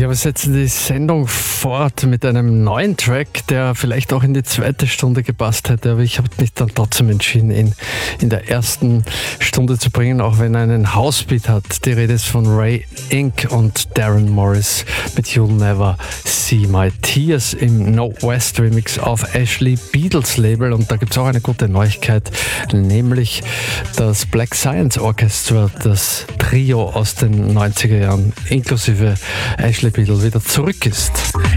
Ja, wir setzen die Sendung fort mit einem neuen Track, der vielleicht auch in die zweite Stunde gepasst hätte, aber ich habe mich dann trotzdem entschieden, ihn in der ersten Stunde zu bringen, auch wenn er einen Housebeat hat. Die Rede ist von Ray Inc. und Darren Morris mit You'll Never See My Tears im No West Remix auf Ashley Beatles Label. Und da gibt es auch eine gute Neuigkeit, nämlich das Black Science Orchestra, das Trio aus den 90er Jahren inklusive Ashley Beatles, wieder zurück ist.